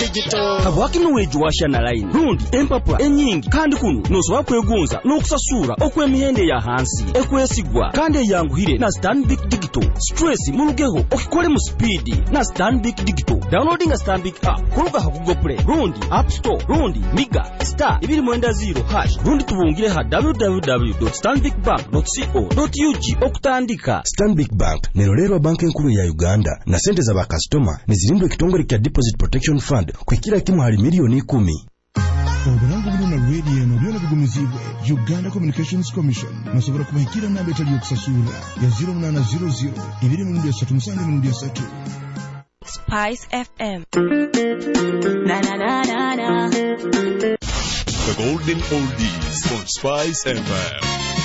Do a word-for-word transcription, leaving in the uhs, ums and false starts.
digital kabwaki nuweju washana line rundi empapula enyingi kandi kuno nosobola kwegonza n'okusasura okw'emihende ya hansi ekwesigwa kandi eyanguhire na Stanbic Digital. Stress mulugeho okikole mu speed na Stanbic Digital. Downloading a Stanbic app kuluga ha Google Play rundi App Store rundi Miga star ibiri mwenda zero hash rundi tubungire ha w w w dot stanbic bank dot co dot u g okutandika. Stanbic Bank nerolero banki nkuru ya Uganda na sente za bakastoma nizirindwe kitongole kya Deposit Protection Fund kwikira kimu hali milioni kumi. Obulango buno na radio no byona bigumizibwe Uganda Communications Commission nasobora kubahikira namba etali yokusasula ya zero nine zero zero ibiri mu ndia tatu musange mu ndia tatu. Spice F M. Na na na na na. The Golden Oldies on Spice F M.